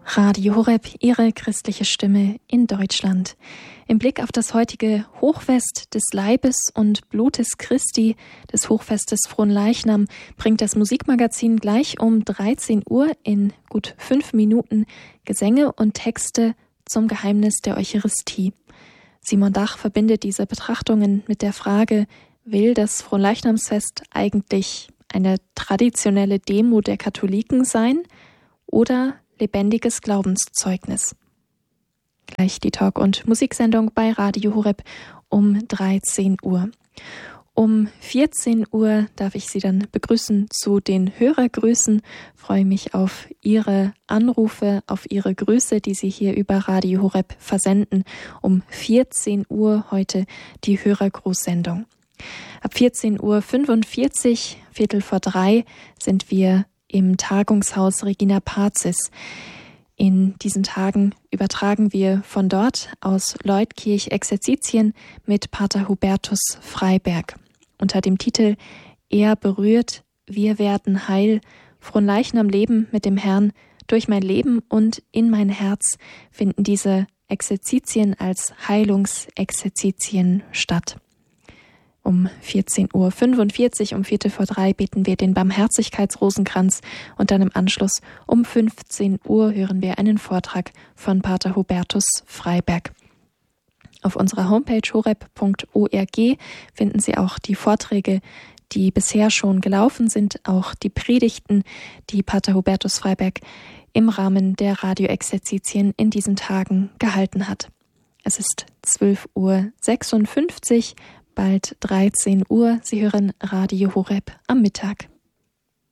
Radio Horeb, Ihre christliche Stimme in Deutschland. Im Blick auf das heutige Hochfest des Leibes und Blutes Christi, des Hochfestes Fronleichnam, bringt das Musikmagazin gleich um 13 Uhr in gut 5 Minuten Gesänge und Texte zum Geheimnis der Eucharistie. Simon Dach verbindet diese Betrachtungen mit der Frage, will das Fronleichnamsfest eigentlich eine traditionelle Demo der Katholiken sein oder lebendiges Glaubenszeugnis? Gleich die Talk- und Musiksendung bei Radio Horeb um 13 Uhr. Um 14 Uhr darf ich Sie dann begrüßen zu den Hörergrüßen. Freue mich auf Ihre Anrufe, auf Ihre Grüße, die Sie hier über Radio Horeb versenden. Um 14 Uhr heute die Hörergrußsendung. Ab 14:45 Uhr, 14:45, sind wir im Tagungshaus Regina Pazis. In diesen Tagen übertragen wir von dort aus Leutkirch Exerzitien mit Pater Hubertus Freiberg. Unter dem Titel Er berührt, wir werden heil, Fronleichnam Leben mit dem Herrn, durch mein Leben und in mein Herz finden diese Exerzitien als Heilungsexerzitien statt. Um 14:45 Uhr, um 14:45 beten wir den Barmherzigkeitsrosenkranz und dann im Anschluss um 15 Uhr hören wir einen Vortrag von Pater Hubertus Freiberg. Auf unserer Homepage horeb.org finden Sie auch die Vorträge, die bisher schon gelaufen sind, auch die Predigten, die Pater Hubertus Freiberg im Rahmen der Radioexerzitien in diesen Tagen gehalten hat. Es ist 12:56 Uhr, bald 13 Uhr. Sie hören Radio Horeb am Mittag.